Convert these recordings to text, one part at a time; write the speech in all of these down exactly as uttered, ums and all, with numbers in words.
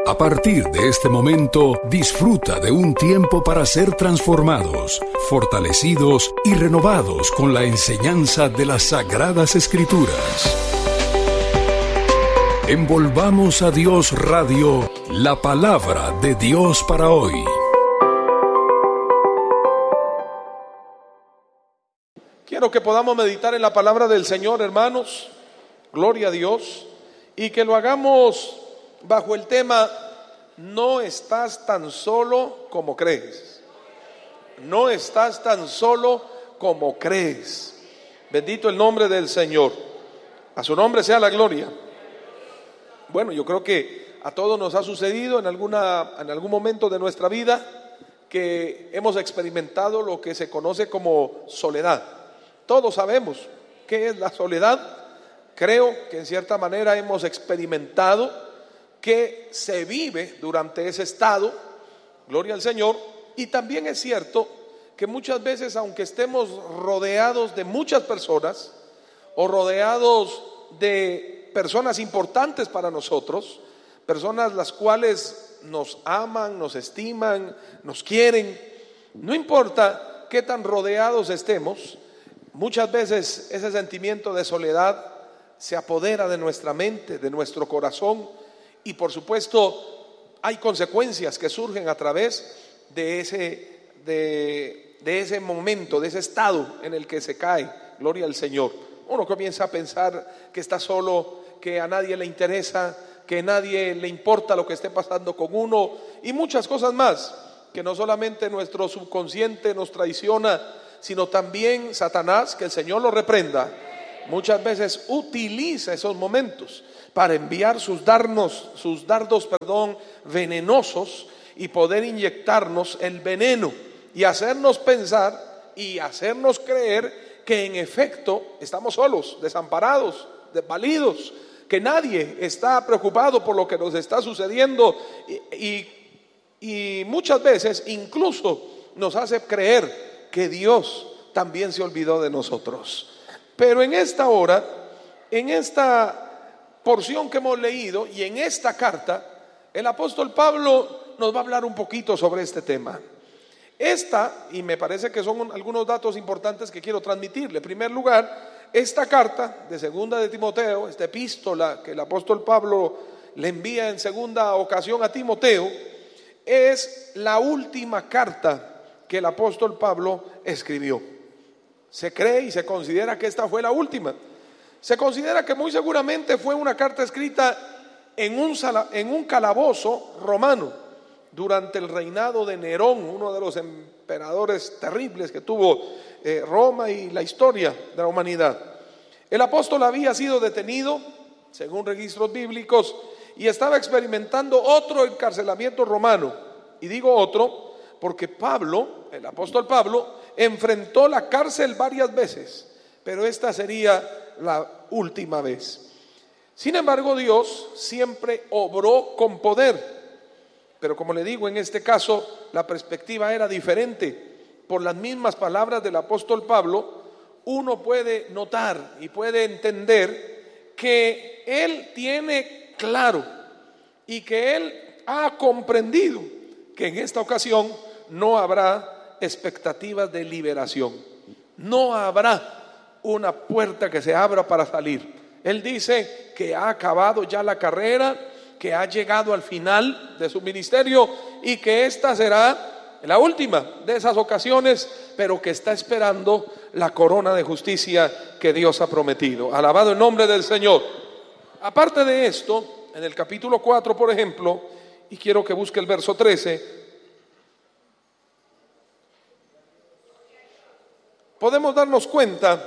A partir de este momento, disfruta de un tiempo para ser transformados, fortalecidos y renovados con la enseñanza de las Sagradas Escrituras. Envolvamos a Dios Radio, la palabra de Dios para hoy. Quiero que podamos meditar en la palabra del Señor, hermanos, gloria a Dios, y que lo hagamos bajo el tema: no estás tan solo como crees. No estás tan solo como crees. Bendito el nombre del Señor. A su nombre sea la gloria. Bueno, yo creo que a todos nos ha sucedido en alguna, en algún momento de nuestra vida que hemos experimentado lo que se conoce como soledad. Todos sabemos qué es la soledad. Creo que en cierta manera hemos experimentado que se vive durante ese estado, gloria al Señor. Y también es cierto que muchas veces, aunque estemos rodeados de muchas personas o rodeados de personas importantes para nosotros, personas las cuales nos aman, nos estiman, nos quieren, no importa qué tan rodeados estemos, muchas veces ese sentimiento de soledad se apodera de nuestra mente, de nuestro corazón, y por supuesto hay consecuencias que surgen a través de ese, de, de ese momento, de ese estado en el que se cae, gloria al Señor. Uno comienza a pensar que está solo, que a nadie le interesa, que a nadie le importa lo que esté pasando con uno, y muchas cosas más, que no solamente nuestro subconsciente nos traiciona, sino también Satanás, que el Señor lo reprenda, muchas veces utiliza esos momentos para enviar sus dardos, sus dardos, perdón, venenosos, y poder inyectarnos el veneno y hacernos pensar y hacernos creer que en efecto estamos solos, desamparados, desvalidos, que nadie está preocupado por lo que nos está sucediendo, y, y, y muchas veces incluso nos hace creer que Dios también se olvidó de nosotros. Pero en esta hora, en esta porción que hemos leído y en esta carta, el apóstol Pablo nos va a hablar un poquito sobre este tema. Esta, y me parece que son algunos datos importantes que quiero transmitirle. En primer lugar, esta carta de segunda de Timoteo, esta epístola que el apóstol Pablo le envía en segunda ocasión a Timoteo, es la última carta que el apóstol Pablo escribió. Se cree y se considera que esta fue la última. Se considera que muy seguramente fue una carta escrita en un, sala, en un calabozo romano durante el reinado de Nerón, uno de los emperadores terribles que tuvo eh, Roma y la historia de la humanidad. El apóstol había sido detenido, según registros bíblicos, y estaba experimentando otro encarcelamiento romano. Y digo otro porque Pablo, el apóstol Pablo, enfrentó la cárcel varias veces, pero esta sería la última vez. Sin embargo, Dios siempre obró con poder, pero como le digo, en este caso la perspectiva era diferente. Por las mismas palabras del apóstol Pablo, uno puede notar y puede entender que él tiene claro y que él ha comprendido que en esta ocasión no habrá expectativas de liberación, no habrá una puerta que se abra para salir. Él dice que ha acabado ya la carrera, que ha llegado al final de su ministerio y que esta será la última de esas ocasiones, pero que está esperando la corona de justicia que Dios ha prometido. Alabado el nombre del Señor. Aparte de esto, en el capítulo cuatro, por ejemplo, y quiero que busque el verso trece, podemos darnos cuenta,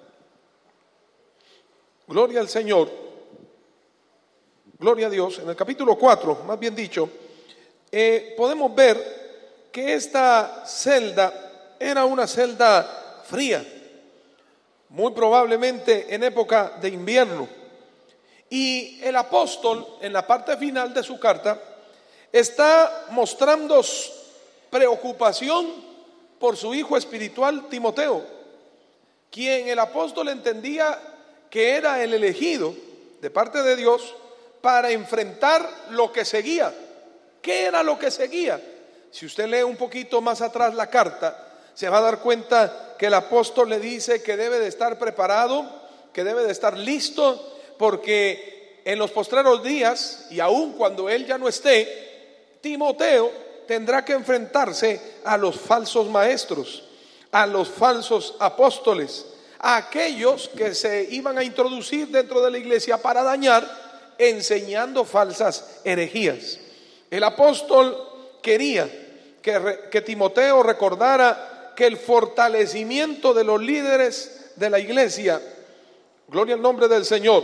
gloria al Señor, gloria a Dios, en el capítulo cuatro, más bien dicho, eh, podemos ver que esta celda era una celda fría, muy probablemente en época de invierno. Y el apóstol, en la parte final de su carta, está mostrando preocupación por su hijo espiritual Timoteo, quien el apóstol entendía que era el elegido de parte de Dios para enfrentar lo que seguía. ¿Qué era lo que seguía? Si usted lee un poquito más atrás la carta, se va a dar cuenta que el apóstol le dice que debe de estar preparado, que debe de estar listo, porque en los postreros días, y aun cuando él ya no esté, Timoteo tendrá que enfrentarse a los falsos maestros, a los falsos apóstoles, a aquellos que se iban a introducir dentro de la iglesia para dañar, enseñando falsas herejías. El apóstol quería que, que Timoteo recordara que el fortalecimiento de los líderes de la iglesia, gloria al nombre del Señor,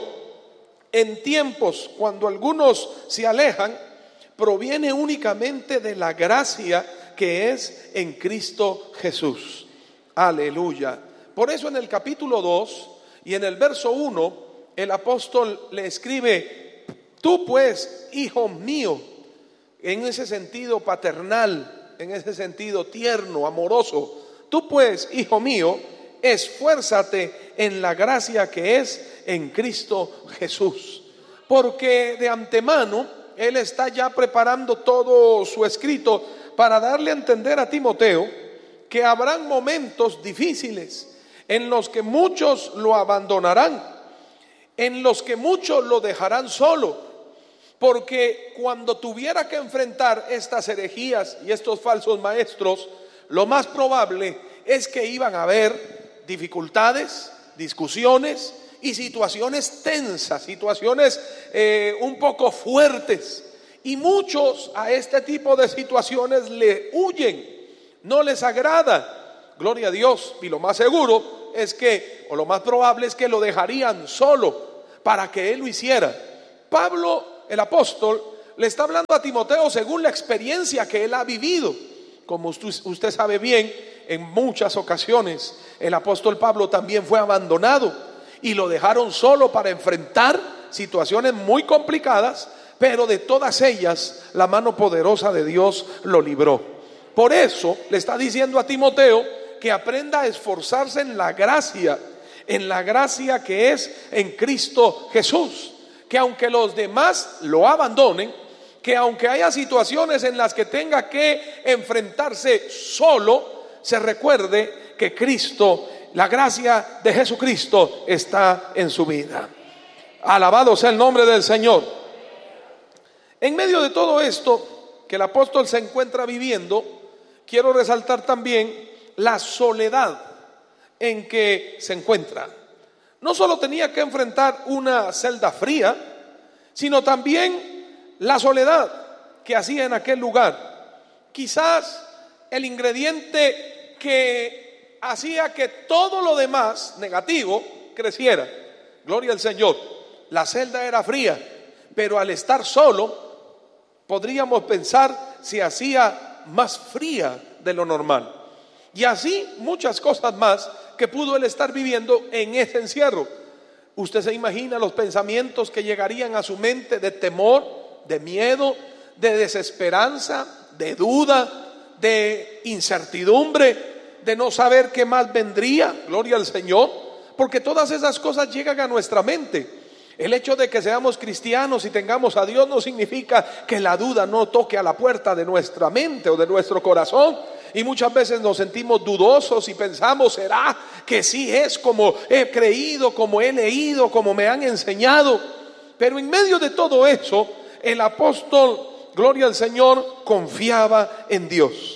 en tiempos cuando algunos se alejan, proviene únicamente de la gracia que es en Cristo Jesús. Aleluya. Por eso en el capítulo dos y en el verso uno, el apóstol le escribe: tú pues, hijo mío, en ese sentido paternal, en ese sentido tierno, amoroso, tú pues, hijo mío, esfuérzate en la gracia que es en Cristo Jesús. Porque de antemano él está ya preparando todo su escrito para darle a entender a Timoteo que habrán momentos difíciles en los que muchos lo abandonarán, en los que muchos lo dejarán solo, porque cuando tuviera que enfrentar estas herejías y estos falsos maestros, lo más probable es que iban a haber dificultades, discusiones y situaciones tensas, situaciones eh, un poco fuertes, y muchos a este tipo de situaciones le huyen, no les agrada, gloria a Dios, y lo más seguro es que, o lo más probable es que lo dejarían solo para que él lo hiciera. Pablo, el apóstol, le está hablando a Timoteo según la experiencia que él ha vivido. Como usted, usted sabe bien, en muchas ocasiones el apóstol Pablo también fue abandonado y lo dejaron solo para enfrentar situaciones muy complicadas, pero de todas ellas la mano poderosa de Dios lo libró. Por eso le está diciendo a Timoteo que aprenda a esforzarse en la gracia, en la gracia que es en Cristo Jesús, que aunque los demás lo abandonen, que aunque haya situaciones en las que tenga que enfrentarse solo, se recuerde que Cristo, la gracia de Jesucristo está en su vida. Alabado sea el nombre del Señor. En medio de todo esto que el apóstol se encuentra viviendo, quiero resaltar también la soledad en que se encuentra. No solo tenía que enfrentar una celda fría, sino también la soledad que hacía en aquel lugar. Quizás el ingrediente que hacía que todo lo demás negativo creciera. Gloria al Señor. La celda era fría, pero al estar solo, podríamos pensar se hacía más fría de lo normal. Y así muchas cosas más que pudo él estar viviendo en ese encierro. Usted se imagina los pensamientos que llegarían a su mente de temor, de miedo, de desesperanza, de duda, de incertidumbre, de no saber qué más vendría. Gloria al Señor, porque todas esas cosas llegan a nuestra mente. El hecho de que seamos cristianos y tengamos a Dios no significa que la duda no toque a la puerta de nuestra mente o de nuestro corazón. Y muchas veces nos sentimos dudosos y pensamos, ¿será que sí es como he creído, como he leído, como me han enseñado? Pero en medio de todo eso, el apóstol, gloria al Señor, confiaba en Dios,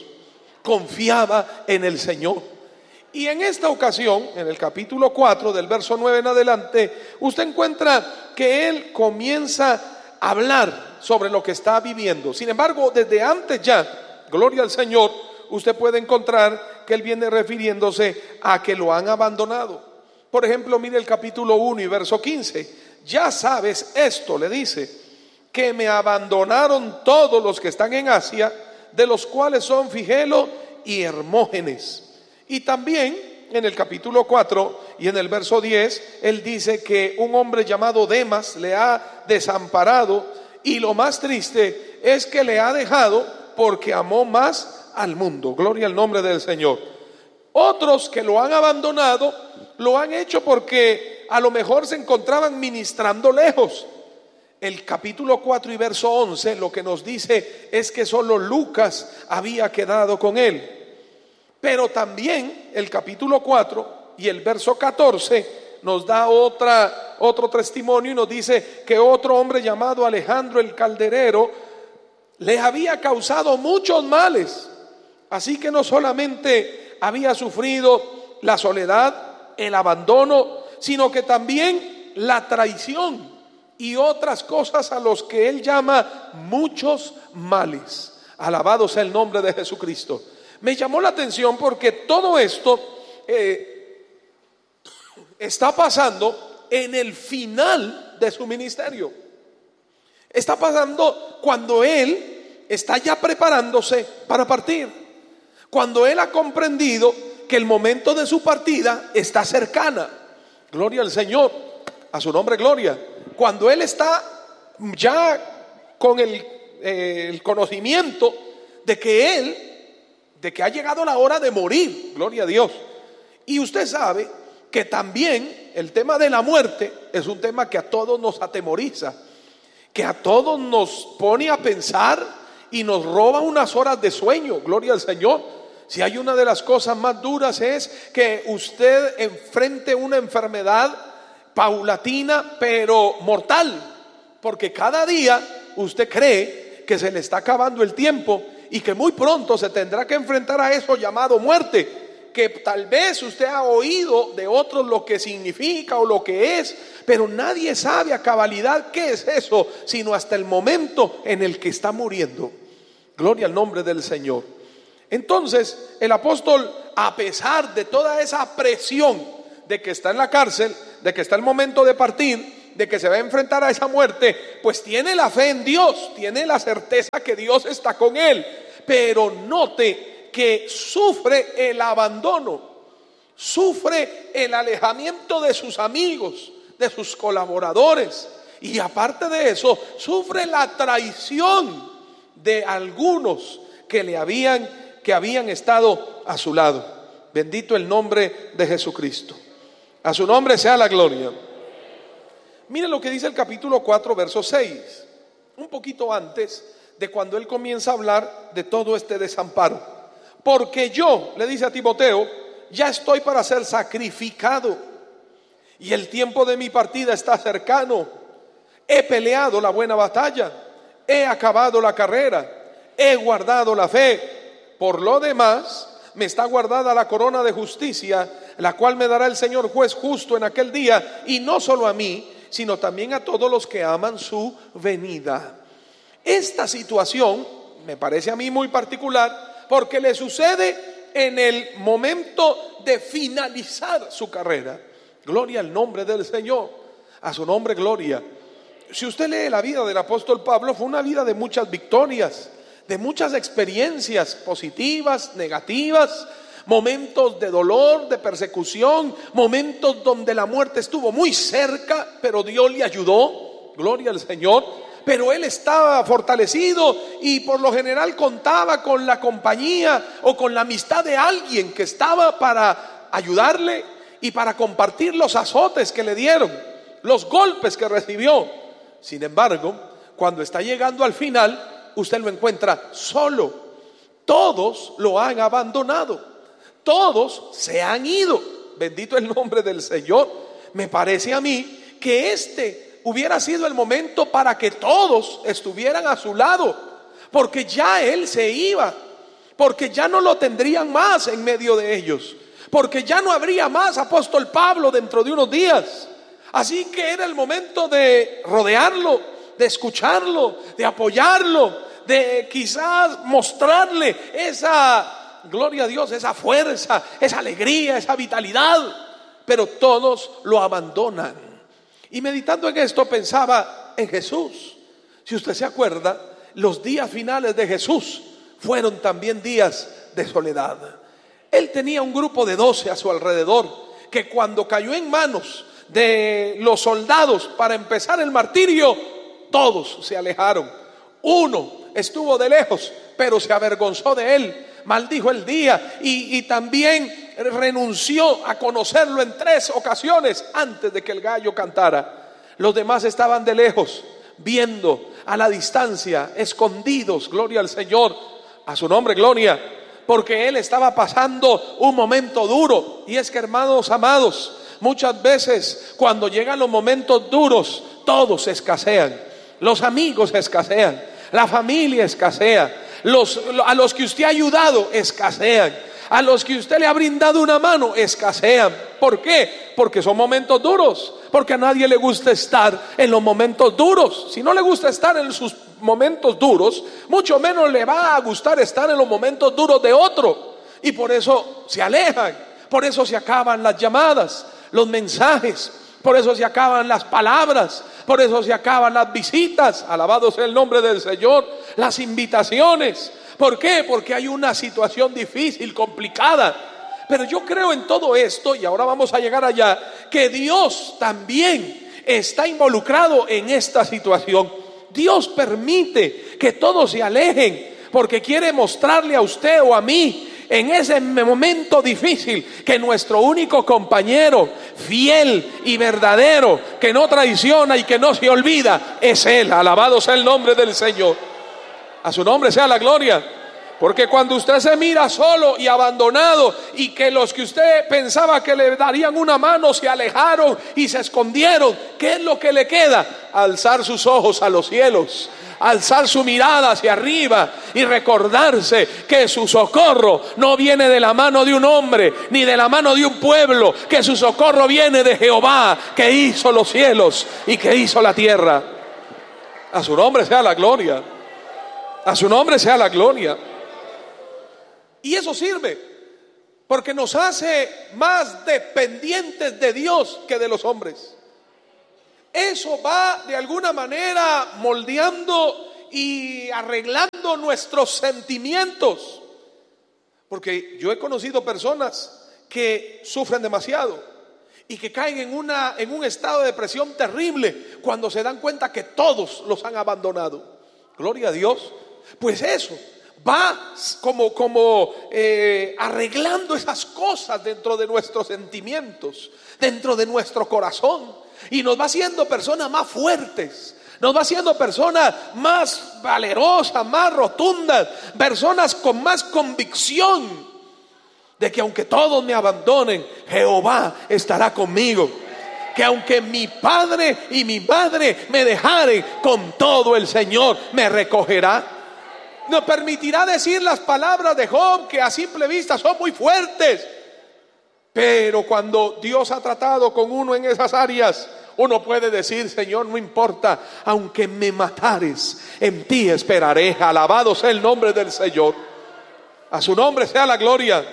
confiaba en el Señor. Y en esta ocasión, en el capítulo cuatro, del verso nueve en adelante, usted encuentra que él comienza a hablar sobre lo que está viviendo. Sin embargo, desde antes ya, gloria al Señor, usted puede encontrar que él viene refiriéndose a que lo han abandonado. Por ejemplo, mire el capítulo uno y verso quince. Ya sabes esto, le dice, que me abandonaron todos los que están en Asia, de los cuales son Figelo y Hermógenes. Y también en el capítulo cuatro y en el verso diez, él dice que un hombre llamado Demas le ha desamparado, y lo más triste es que le ha dejado porque amó más al mundo. Gloria al nombre del Señor. Otros que lo han abandonado lo han hecho porque a lo mejor se encontraban ministrando lejos. el capítulo cuatro y verso once lo que nos dice es que solo Lucas había quedado con él. Pero también el capítulo cuatro y el verso catorce nos da otra, otro testimonio y nos dice que otro hombre llamado Alejandro el calderero le había causado muchos males. Así que no solamente había sufrido la soledad, el abandono, sino que también la traición y otras cosas a los que él llama muchos males. Alabado sea el nombre de Jesucristo. Me llamó la atención porque todo esto eh, está pasando en el final de su ministerio. Está pasando cuando él está ya preparándose para partir, cuando él ha comprendido que el momento de su partida está cercana. Gloria al Señor, a su nombre gloria. Cuando él está ya con el, eh, el conocimiento de que él de que ha llegado la hora de morir, gloria a Dios. Y usted sabe que también el tema de la muerte es un tema que a todos nos atemoriza, que a todos nos pone a pensar y nos roba unas horas de sueño, gloria al Señor. Si hay una de las cosas más duras es que usted enfrente una enfermedad paulatina pero mortal, porque cada día usted cree que se le está acabando el tiempo y que muy pronto se tendrá que enfrentar a eso llamado muerte, que tal vez usted ha oído de otros lo que significa o lo que es, pero nadie sabe a cabalidad qué es eso, sino hasta el momento en el que está muriendo. Gloria al nombre del Señor. Entonces el apóstol, a pesar de toda esa presión de que está en la cárcel, de que está el momento de partir, de que se va a enfrentar a esa muerte, pues tiene la fe en Dios, tiene la certeza que Dios está con él. Pero note que sufre el abandono, sufre el alejamiento de sus amigos, de sus colaboradores, y aparte de eso sufre la traición de algunos que le habían que habían estado a su lado. Bendito el nombre de Jesucristo. A su nombre sea la gloria. Miren lo que dice el capítulo cuatro, verso seis, un poquito antes de cuando él comienza a hablar de todo este desamparo. Porque yo, le dice a Timoteo, ya estoy para ser sacrificado y el tiempo de mi partida está cercano. He peleado la buena batalla, he acabado la carrera, he guardado la fe. Por lo demás, me está guardada la corona de justicia, la cual me dará el Señor juez justo en aquel día, y no solo a mí, sino también a todos los que aman su venida. Esta situación me parece a mí muy particular porque le sucede en el momento de finalizar su carrera. Gloria al nombre del Señor, a su nombre gloria. Si usted lee la vida del apóstol Pablo, fue una vida de muchas victorias, de muchas experiencias positivas, negativas, momentos de dolor, de persecución, momentos donde la muerte estuvo muy cerca, pero Dios le ayudó, gloria al Señor. Pero él estaba fortalecido y por lo general contaba con la compañía o con la amistad de alguien que estaba para ayudarle y para compartir los azotes que le dieron, los golpes que recibió. Sin embargo, cuando está llegando al final, usted lo encuentra solo. Todos lo han abandonado, todos se han ido. Bendito el nombre del Señor. Me parece a mí que este hubiera sido el momento para que todos estuvieran a su lado, porque ya él se iba, porque ya no lo tendrían más en medio de ellos, porque ya no habría más apóstol Pablo dentro de unos días. Así que era el momento de rodearlo, de escucharlo, de apoyarlo, de quizás mostrarle esa, gloria a Dios, esa fuerza, esa alegría, esa vitalidad. Pero todos lo abandonan. Y meditando en esto pensaba en Jesús. Si usted se acuerda, los días finales de Jesús fueron también días de soledad. Él tenía un grupo de doce a su alrededor, que cuando cayó en manos de los soldados para empezar el martirio, todos se alejaron. Uno estuvo de lejos, pero se avergonzó de él, maldijo el día y, y también renunció a conocerlo en tres ocasiones antes de que el gallo cantara. Los demás estaban de lejos, viendo a la distancia, escondidos, gloria al Señor, a su nombre, gloria, porque él estaba pasando un momento duro. Y es que, hermanos amados, muchas veces cuando llegan los momentos duros, todos escasean. Los amigos escasean, la familia escasea, los, a los que usted ha ayudado escasean, a los que usted le ha brindado una mano escasean. ¿Por qué? Porque son momentos duros, porque a nadie le gusta estar en los momentos duros. Si no le gusta estar en sus momentos duros, mucho menos le va a gustar estar en los momentos duros de otro. Y por eso se alejan, por eso se acaban las llamadas, los mensajes, por eso se acaban las palabras, por eso se acaban las visitas, alabado sea el nombre del Señor, las invitaciones. ¿Por qué? Porque hay una situación difícil, complicada. Pero yo creo en todo esto, y ahora vamos a llegar allá, que Dios también está involucrado en esta situación. Dios permite que todos se alejen porque quiere mostrarle a usted o a mí en ese momento difícil que nuestro único compañero fiel y verdadero, que no traiciona y que no se olvida, es Él. Alabado sea el nombre del Señor. A su nombre sea la gloria. Porque cuando usted se mira solo y abandonado, y que los que usted pensaba que le darían una mano se alejaron y se escondieron, ¿qué es lo que le queda? Alzar sus ojos a los cielos, alzar su mirada hacia arriba y recordarse que su socorro no viene de la mano de un hombre ni de la mano de un pueblo, que su socorro viene de Jehová, que hizo los cielos y que hizo la tierra. A su nombre sea la gloria, a su nombre sea la gloria. Y eso sirve porque nos hace más dependientes de Dios que de los hombres. Eso va de alguna manera moldeando y arreglando nuestros sentimientos. Porque yo he conocido personas que sufren demasiado y que caen en, una, en un estado de depresión terrible cuando se dan cuenta que todos los han abandonado. Gloria a Dios. Pues eso va como, como eh, arreglando esas cosas dentro de nuestros sentimientos, dentro de nuestro corazón, y nos va haciendo personas más fuertes, nos va haciendo personas más valerosas, más rotundas, personas con más convicción de que aunque todos me abandonen, Jehová estará conmigo. Que aunque mi padre y mi madre me dejaren, con todo el Señor me recogerá. Nos permitirá decir las palabras de Job, que a simple vista son muy fuertes, pero cuando Dios ha tratado con uno en esas áreas, uno puede decir: Señor, no importa, aunque me matares, en ti esperaré. Alabado sea el nombre del Señor, a su nombre sea la gloria.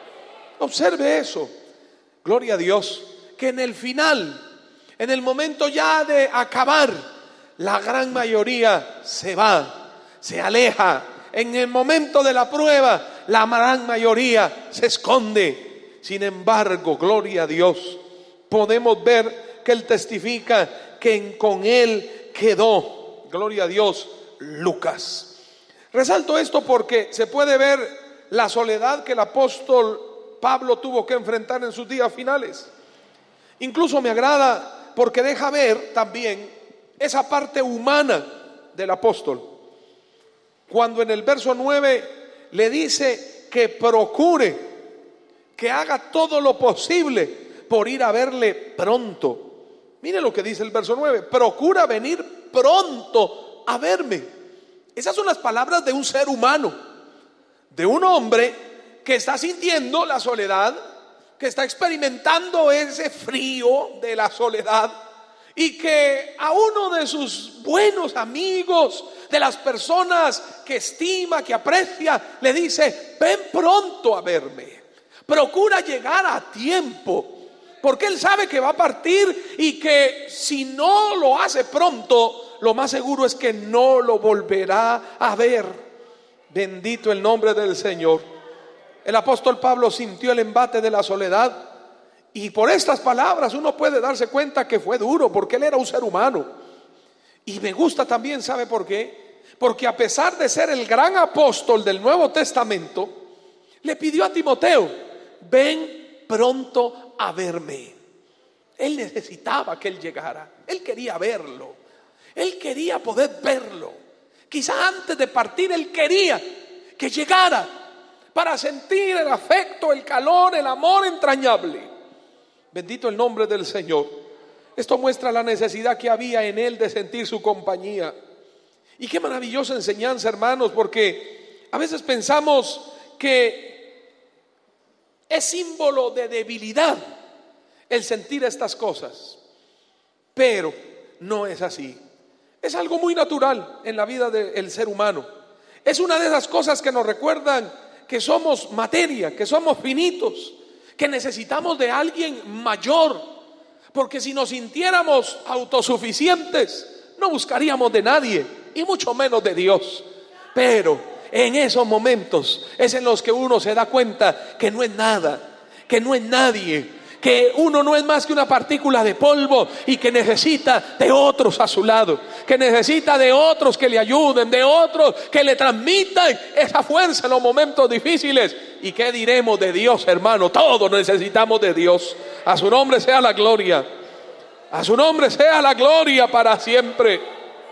Observe eso, gloria a Dios, que en el final, en el momento ya de acabar, la gran mayoría se va, se aleja. En el momento de la prueba, la gran mayoría se esconde. Sin embargo, gloria a Dios, podemos ver que Él testifica que con Él quedó, gloria a Dios, Lucas. Resalto esto porque se puede ver la soledad que el apóstol Pablo tuvo que enfrentar en sus días finales. Incluso me agrada porque deja ver también esa parte humana del apóstol. Cuando en el verso nueve le dice que procure, que haga todo lo posible por ir a verle pronto. Mire lo que dice el verso nueve: procura venir pronto a verme. Esas son las palabras de un ser humano, de un hombre que está sintiendo la soledad, que está experimentando ese frío de la soledad, y que a uno de sus buenos amigos, de las personas que estima, que aprecia, le dice: ven pronto a verme, procura llegar a tiempo, porque él sabe que va a partir y que si no lo hace pronto, lo más seguro es que no lo volverá a ver. Bendito el nombre del Señor. El apóstol Pablo sintió el embate de la soledad, y por estas palabras uno puede darse cuenta que fue duro, porque él era un ser humano. Y me gusta también, ¿sabe por qué? Porque a pesar de ser el gran apóstol del Nuevo Testamento, le pidió a Timoteo: ven pronto a verme. Él necesitaba que él llegara, él quería verlo. Él quería poder verlo. Quizá antes de partir él quería que llegara para sentir el afecto, el calor, el amor entrañable. Bendito el nombre del Señor. Esto muestra la necesidad que había en él de sentir su compañía. Y qué maravillosa enseñanza, hermanos, porque a veces pensamos que es símbolo de debilidad el sentir estas cosas, pero no es así. Es algo muy natural en la vida del ser humano. Es una de esas cosas que nos recuerdan que somos materia, que somos finitos, que necesitamos de alguien mayor, porque si nos sintiéramos autosuficientes, no buscaríamos de nadie, y mucho menos de Dios. Pero en esos momentos es en los que uno se da cuenta que no es nada, que no es nadie, que uno no es más que una partícula de polvo y que necesita de otros a su lado, que necesita de otros que le ayuden, de otros que le transmitan esa fuerza en los momentos difíciles. ¿Y qué diremos de Dios, hermano? Todos necesitamos de Dios. A su nombre sea la gloria, a su nombre sea la gloria para siempre.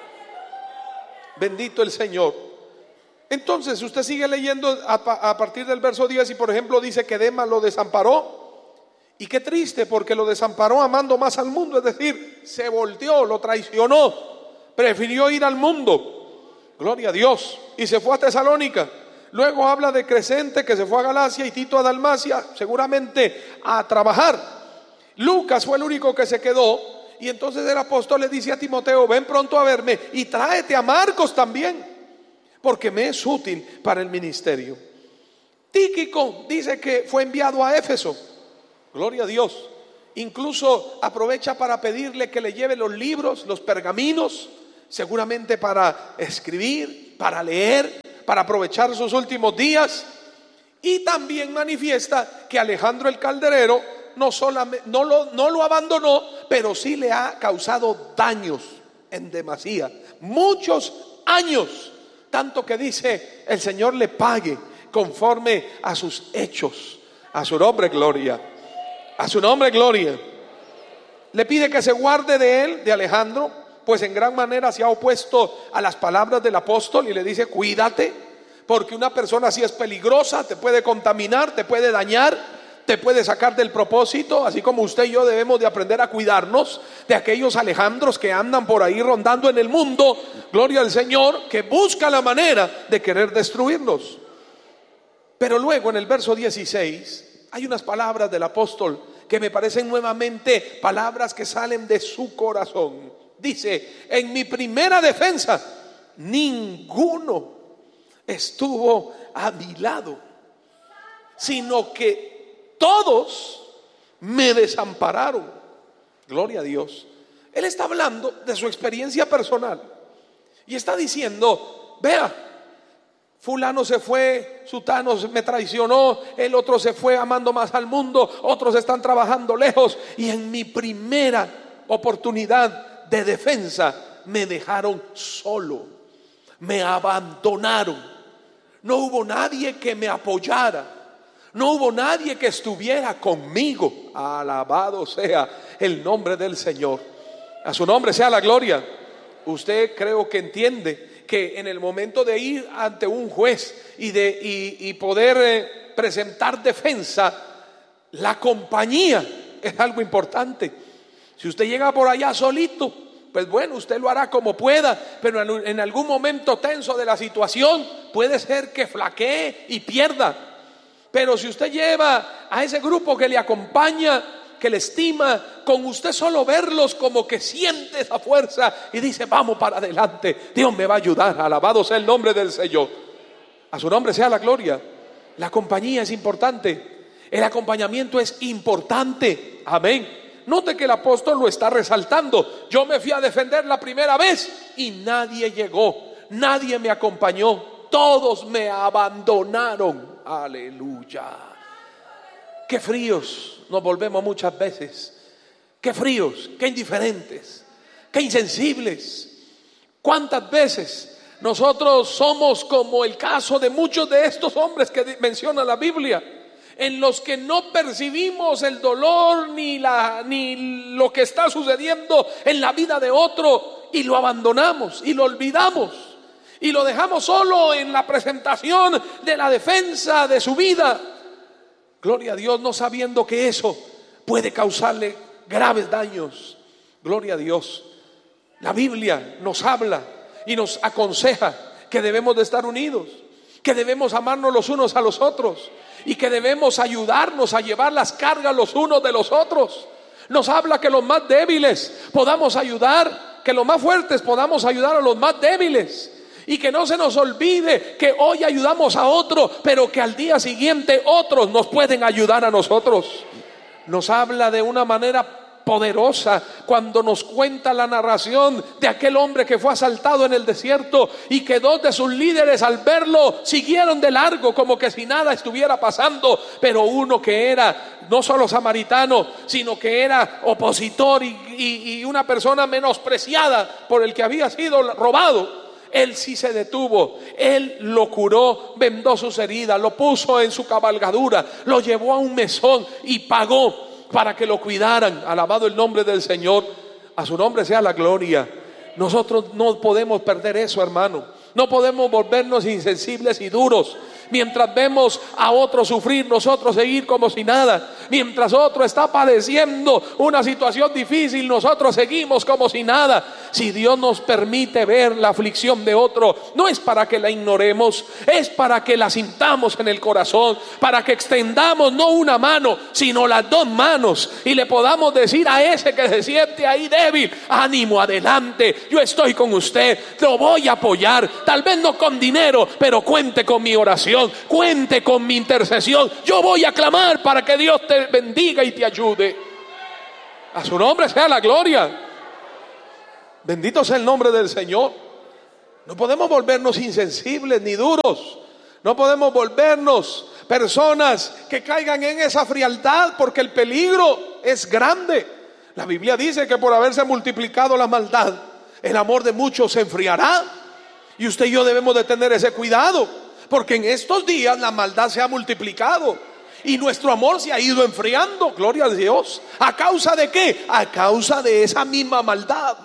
Bendito el Señor. Entonces usted sigue leyendo a, a partir del verso diez y por ejemplo dice que Demas lo desamparó. Y qué triste, porque lo desamparó amando más al mundo, es decir, se volteó, lo traicionó, prefirió ir al mundo. Gloria a Dios. Y se fue a Tesalónica. Luego habla de Crescente, que se fue a Galacia, y Tito a Dalmacia, seguramente a trabajar. Lucas fue el único que se quedó, y entonces el apóstol le dice a Timoteo: ven pronto a verme y tráete a Marcos también, porque me es útil para el ministerio. Tíquico dice que fue enviado a Éfeso. Gloria a Dios. Incluso aprovecha para pedirle que le lleve los libros, los pergaminos, seguramente para escribir, para leer, para aprovechar sus últimos días. Y también manifiesta que Alejandro el Calderero no, solamente, no, lo, no lo abandonó, pero sí le ha causado daños en demasía, muchos años, tanto que dice: el Señor le pague conforme a sus hechos. A su nombre gloria. A su nombre gloria. Le pide que se guarde de él, de Alejandro, pues en gran manera se ha opuesto a las palabras del apóstol, y le dice: cuídate, porque una persona así es peligrosa, te puede contaminar, te puede dañar, te puede sacar del propósito, así como usted y yo debemos de aprender a cuidarnos de aquellos Alejandros que andan por ahí rondando en el mundo, gloria al Señor, que busca la manera de querer destruirnos. Pero luego en el verso dieciséis hay unas palabras del apóstol que me parecen nuevamente palabras que salen de su corazón. Dice: en mi primera defensa ninguno estuvo a mi lado, sino que todos me desampararon. Gloria a Dios. Él está hablando de su experiencia personal y está diciendo: vea, fulano se fue, sutano me traicionó, el otro se fue amando más al mundo, otros están trabajando lejos, y en mi primera oportunidad de defensa me dejaron solo, me abandonaron. No hubo nadie que me apoyara, no hubo nadie que estuviera conmigo. Alabado sea el nombre del Señor. A su nombre sea la gloria. Usted creo que entiende que en el momento de ir ante un juez y, de, y, y poder eh, presentar defensa, la compañía es algo importante. Si usted llega por allá solito, pues bueno, usted lo hará como pueda, pero en, en algún momento tenso de la situación puede ser que flaquee y pierda. Pero si usted lleva a ese grupo que le acompaña, que le estima, con usted solo verlos como que siente esa fuerza y dice: vamos para adelante, Dios me va a ayudar. Alabado sea el nombre del Señor. A su nombre sea la gloria. La compañía es importante, el acompañamiento es importante. Amén. Note que el apóstol lo está resaltando. Yo me fui a defender la primera vez y nadie llegó, nadie me acompañó, todos me abandonaron. Aleluya. Qué fríos nos volvemos muchas veces, qué fríos, qué indiferentes, qué insensibles. ¿Cuántas veces nosotros somos como el caso de muchos de estos hombres que menciona la Biblia, en los que no percibimos el dolor ni, la, ni lo que está sucediendo en la vida de otro, y lo abandonamos y lo olvidamos y lo dejamos solo en la presentación de la defensa de su vida. Gloria a Dios, no sabiendo que eso puede causarle graves daños. Gloria a Dios. La Biblia nos habla y nos aconseja que debemos de estar unidos, que debemos amarnos los unos a los otros y que debemos ayudarnos a llevar las cargas los unos de los otros. Nos habla que los más débiles podamos ayudar, que los más fuertes podamos ayudar a los más débiles. Y que no se nos olvide que hoy ayudamos a otro, pero que al día siguiente otros nos pueden ayudar a nosotros. Nos habla de una manera poderosa cuando nos cuenta la narración de aquel hombre que fue asaltado en el desierto y que dos de sus líderes al verlo siguieron de largo como que si nada estuviera pasando, pero uno que era no solo samaritano, sino que era opositor y, y, y una persona menospreciada por el que había sido robado, él sí se detuvo, él lo curó, vendó sus heridas, lo puso en su cabalgadura, lo llevó a un mesón y pagó para que lo cuidaran. Alabado el nombre del Señor, a su nombre sea la gloria. Nosotros no podemos perder eso, hermano. No podemos volvernos insensibles y duros. Mientras vemos a otro sufrir, nosotros seguir como si nada. Mientras otro está padeciendo una situación difícil, nosotros seguimos como si nada. Si Dios nos permite ver la aflicción de otro, no es para que la ignoremos, es para que la sintamos en el corazón, para que extendamos no una mano, sino las dos manos y le podamos decir a ese que se siente ahí débil: ánimo, adelante, yo estoy con usted, lo voy a apoyar, tal vez no con dinero, pero cuente con mi oración, cuente con mi intercesión, yo voy a clamar para que Dios te bendiga y te ayude. A su nombre sea la gloria. Bendito sea el nombre del Señor. No podemos volvernos insensibles ni duros. No podemos volvernos personas que caigan en esa frialdad, porque el peligro es grande. La Biblia dice que por haberse multiplicado la maldad, el amor de muchos se enfriará. Y usted y yo debemos de tener ese cuidado, porque en estos días la maldad se ha multiplicado y nuestro amor se ha ido enfriando. Gloria a Dios. ¿A causa de qué? A causa de esa misma maldad.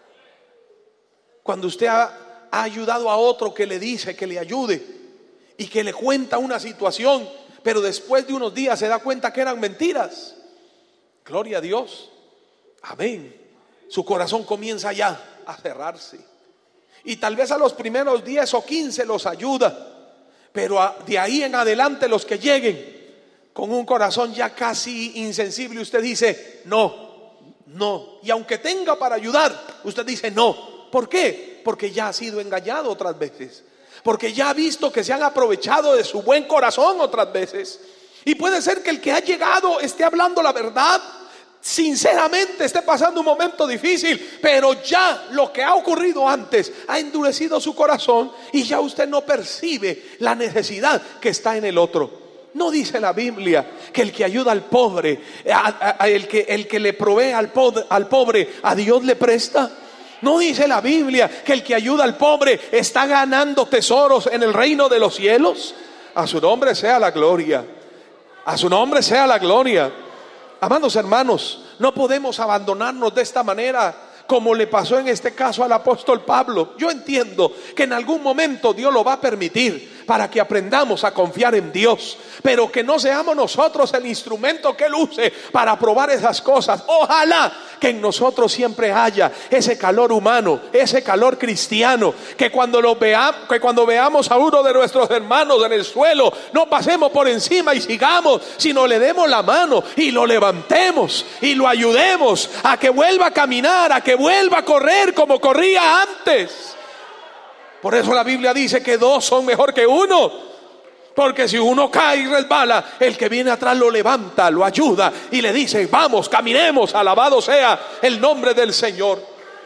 Cuando usted ha, ha ayudado a otro que le dice que le ayude y que le cuenta una situación, pero después de unos días se da cuenta que eran mentiras. Gloria a Dios. Amén. Su corazón comienza ya a cerrarse. Y tal vez a los primeros diez o quince los ayuda, pero a, de ahí en adelante los que lleguen con un corazón ya casi insensible, usted dice no, no. Y aunque tenga para ayudar, usted dice no. ¿Por qué? Porque ya ha sido engañado otras veces, porque ya ha visto que se han aprovechado de su buen corazón otras veces. Y puede ser que el que ha llegado esté hablando la verdad, sinceramente esté pasando un momento difícil, pero ya lo que ha ocurrido antes ha endurecido su corazón y ya usted no percibe la necesidad que está en el otro. ¿No dice la Biblia que el que ayuda al pobre, a, a, a el, que, el que le provee al pobre, al pobre, a Dios le presta? ¿No dice la Biblia que el que ayuda al pobre está ganando tesoros en el reino de los cielos? A su nombre sea la gloria. A su nombre sea la gloria. Amados hermanos, no podemos abandonarnos de esta manera, como le pasó en este caso al apóstol Pablo. Yo entiendo que en algún momento Dios lo va a permitir para que aprendamos a confiar en Dios, pero que no seamos nosotros el instrumento que Él use para probar esas cosas. Ojalá que en nosotros siempre haya ese calor humano, ese calor cristiano, que cuando lo veamos, que cuando veamos a uno de nuestros hermanos en el suelo, no pasemos por encima y sigamos, sino le demos la mano y lo levantemos y lo ayudemos a que vuelva a caminar, a que vuelva a correr como corría antes. Por eso la Biblia dice que dos son mejor que uno, porque si uno cae y resbala, el que viene atrás lo levanta, lo ayuda y le dice: vamos, caminemos, alabado sea el nombre del Señor.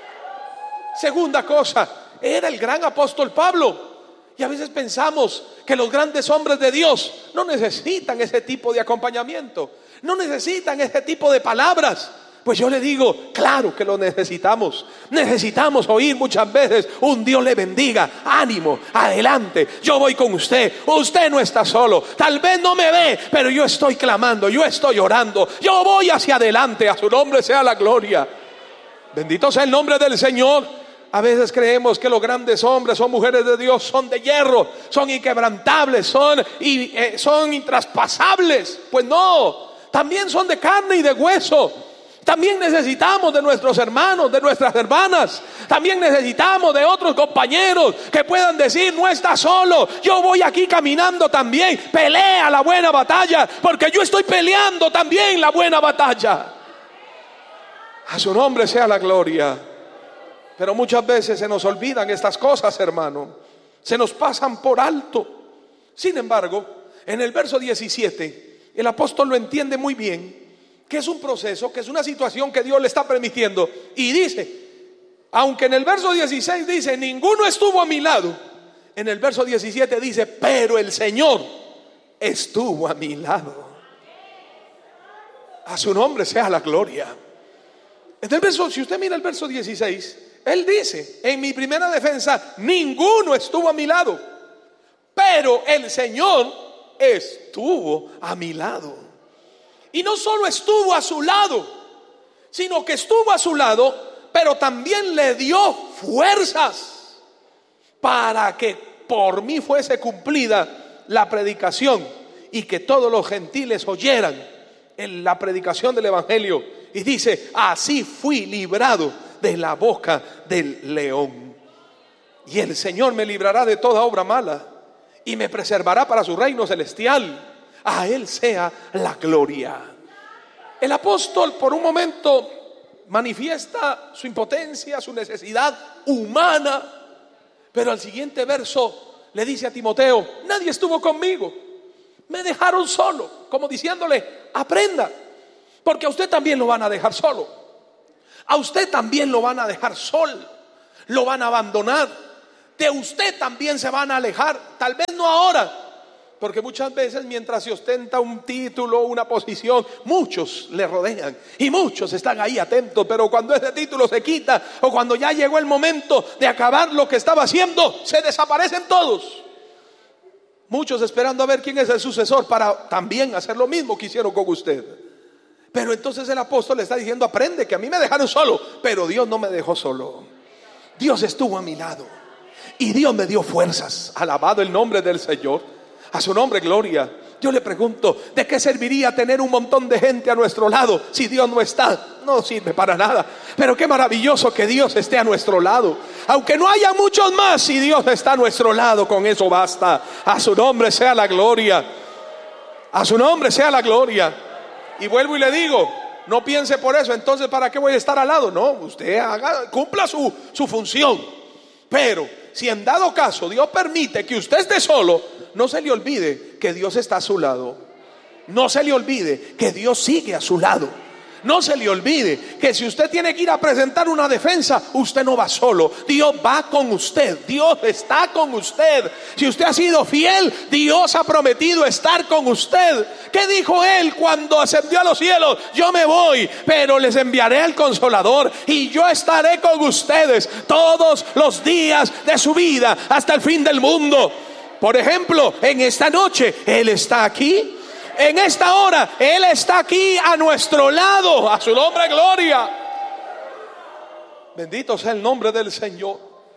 Segunda cosa, era el gran apóstol Pablo. Y a veces pensamos que los grandes hombres de Dios no necesitan ese tipo de acompañamiento, no necesitan ese tipo de palabras. Pues yo le digo, claro que lo necesitamos. Necesitamos oír muchas veces un Dios le bendiga, ánimo, adelante, yo voy con usted, usted no está solo, tal vez no me ve, pero yo estoy clamando, yo estoy orando, yo voy hacia adelante, a su nombre sea la gloria. Bendito sea el nombre del Señor. A veces creemos que los grandes hombres o mujeres de Dios son de hierro, son inquebrantables, son, y, eh, son intraspasables. Pues no, también son de carne y de hueso. También necesitamos de nuestros hermanos, de nuestras hermanas. También necesitamos de otros compañeros que puedan decir: no estás solo, yo voy aquí caminando también. Pelea la buena batalla, porque yo estoy peleando también la buena batalla. A su nombre sea la gloria. Pero muchas veces se nos olvidan estas cosas, hermano. Se nos pasan por alto. Sin embargo, en el verso diecisiete, el apóstol lo entiende muy bien, que es un proceso, que es una situación que Dios le está permitiendo. Y dice, aunque en el verso dieciséis dice: ninguno estuvo a mi lado, en el verso diecisiete dice: pero el Señor estuvo a mi lado. A su nombre sea la gloria. En el verso, si usted mira el verso dieciséis, él dice: en mi primera defensa ninguno estuvo a mi lado, pero el Señor estuvo a mi lado. Y no solo estuvo a su lado, sino que estuvo a su lado, pero también le dio fuerzas para que por mí fuese cumplida la predicación y que todos los gentiles oyeran en la predicación del evangelio. Y dice: así fui librado de la boca del león. Y el Señor me librará de toda obra mala y me preservará para su reino celestial. A Él sea la gloria. El apóstol por un momento manifiesta su impotencia, su necesidad humana, pero al siguiente verso le dice a Timoteo: nadie estuvo conmigo, me dejaron solo, como diciéndole: aprenda, porque a usted también lo van a dejar solo, a usted también lo van a dejar solo, lo van a abandonar, de usted también se van a alejar. Tal vez no ahora, porque muchas veces mientras se ostenta un título, una posición, muchos le rodean y muchos están ahí atentos. Pero cuando ese título se quita, o cuando ya llegó el momento de acabar lo que estaba haciendo, se desaparecen todos. Muchos esperando a ver quién es el sucesor para también hacer lo mismo que hicieron con usted. Pero entonces el apóstol le está diciendo: aprende, que a mí me dejaron solo, pero Dios no me dejó solo. Dios estuvo a mi lado y Dios me dio fuerzas. Alabado el nombre del Señor. A su nombre, gloria. Yo le pregunto: ¿de qué serviría tener un montón de gente a nuestro lado si Dios no está? No sirve para nada. Pero qué maravilloso que Dios esté a nuestro lado. Aunque no haya muchos más, si Dios está a nuestro lado, con eso basta. A su nombre sea la gloria. A su nombre sea la gloria. Y vuelvo y le digo: no piense por eso, entonces ¿para qué voy a estar al lado? No, usted haga, cumpla su, su función. Pero si en dado caso Dios permite que usted esté solo, no se le olvide que Dios está a su lado. No se le olvide que Dios sigue a su lado. No se le olvide que si usted tiene que ir a presentar una defensa, usted no va solo. Dios va con usted. Dios está con usted. Si usted ha sido fiel, Dios ha prometido estar con usted. ¿Qué dijo Él cuando ascendió a los cielos? Yo me voy, pero les enviaré al Consolador y yo estaré con ustedes todos los días de su vida hasta el fin del mundo. Por ejemplo, en esta noche Él está aquí. En esta hora Él está aquí a nuestro lado. A su nombre, gloria. Bendito sea el nombre del Señor.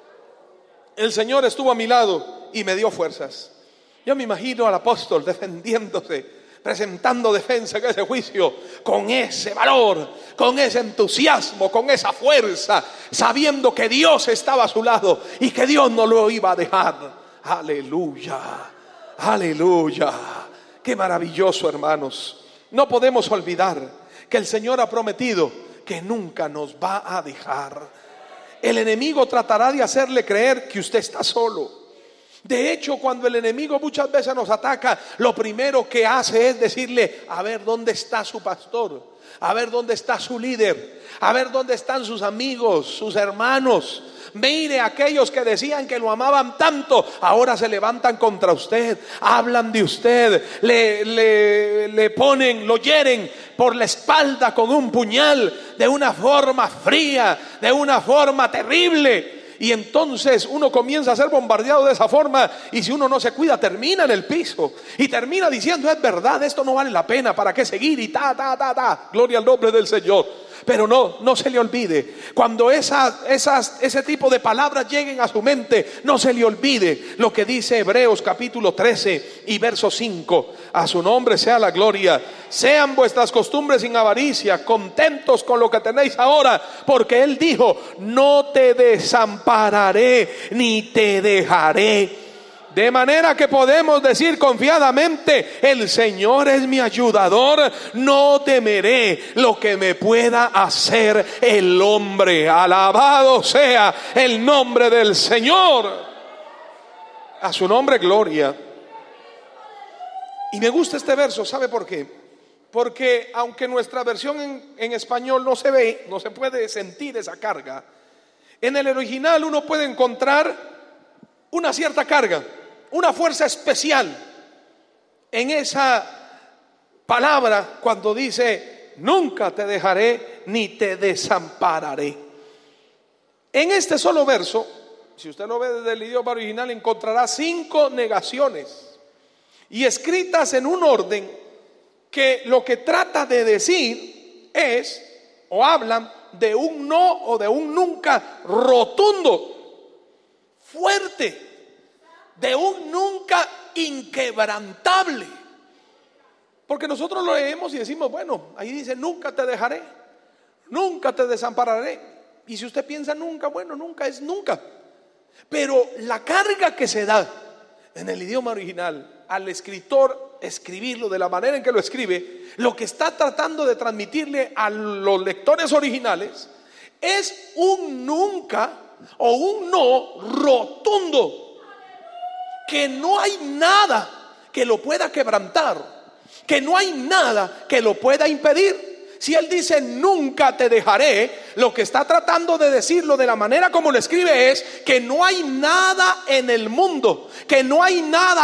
El Señor estuvo a mi lado y me dio fuerzas. Yo me imagino al apóstol defendiéndose, presentando defensa en ese juicio, con ese valor, con ese entusiasmo, con esa fuerza, sabiendo que Dios estaba a su lado y que Dios no lo iba a dejar. Aleluya, aleluya. Qué maravilloso, hermanos. No podemos olvidar que el Señor ha prometido que nunca nos va a dejar. El enemigo tratará de hacerle creer que usted está solo. De hecho, cuando el enemigo muchas veces nos ataca, lo primero que hace es decirle: a ver dónde está su pastor, a ver dónde está su líder, a ver dónde están sus amigos, sus hermanos. Mire, aquellos que decían que lo amaban tanto, ahora se levantan contra usted, hablan de usted, le, le, le ponen, lo hieren por la espalda con un puñal, de una forma fría, de una forma terrible. Y entonces uno comienza a ser bombardeado de esa forma, y si uno no se cuida termina en el piso y termina diciendo: es verdad, esto no vale la pena, ¿para qué seguir? Y ta, ta, ta, ta, gloria al nombre del Señor. Pero no, no se le olvide. Cuando esas, esas, ese tipo de palabras lleguen a su mente, no se le olvide lo que dice Hebreos capítulo trece y verso cinco. A su nombre sea la gloria. Sean vuestras costumbres sin avaricia, contentos con lo que tenéis ahora, porque Él dijo: no te desampararé ni te dejaré. De manera que podemos decir confiadamente: el Señor es mi ayudador, no temeré lo que me pueda hacer el hombre. Alabado sea el nombre del Señor. A su nombre gloria. Y me gusta este verso, ¿sabe por qué? Porque aunque nuestra versión en, en español no se ve, no se puede sentir esa carga, en el original uno puede encontrar una cierta carga, una fuerza especial en esa palabra cuando dice: nunca te dejaré ni te desampararé. En este solo verso, si usted lo ve desde el idioma original, encontrará cinco negaciones y escritas en un orden que lo que trata de decir es, o hablan de un no o de un nunca rotundo, fuerte, de un nunca inquebrantable. Porque nosotros lo leemos y decimos: bueno, ahí dice: nunca te dejaré, nunca te desampararé. Y si usted piensa nunca, bueno, nunca es nunca. Pero la carga que se da en el idioma original al escritor escribirlo de la manera en que lo escribe, lo que está tratando de transmitirle a los lectores originales es un nunca o un no rotundo, que no hay nada que lo pueda quebrantar, que no hay nada que lo pueda impedir. Si Él dice: nunca te dejaré, lo que está tratando de decirlo de la manera como lo escribe es que no hay nada en el mundo, que no hay nada